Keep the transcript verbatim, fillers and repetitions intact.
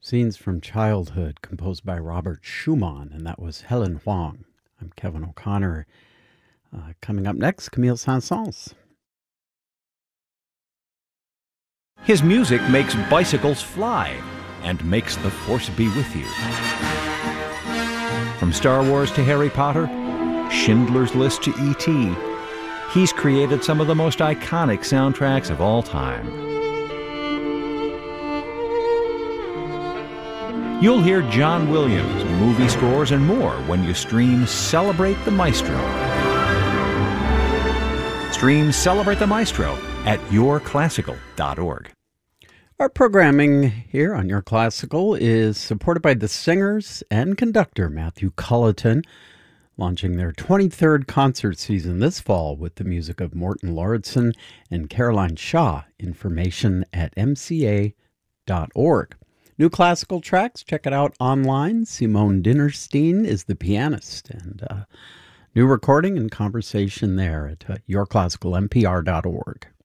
Scenes from Childhood, composed by Robert Schumann, and that was Helen Huang. I'm Kevin O'Connor. Uh, coming up next, Camille Saint-Saëns. His music makes bicycles fly and makes the Force be with you. From Star Wars to Harry Potter, Schindler's List to E T, he's created some of the most iconic soundtracks of all time. You'll hear John Williams, movie scores, and more when you stream Celebrate the Maestro. Stream Celebrate the Maestro at your classical dot org. Our programming here on Your Classical is supported by the singers and conductor Matthew Culleton, launching their twenty-third concert season this fall with the music of Morton Lauridsen and Caroline Shaw. Information at m c a dot org. New classical tracks, check it out online. Simone Dinnerstein is the pianist, and uh, new recording and conversation there at uh, your classical m p r dot org.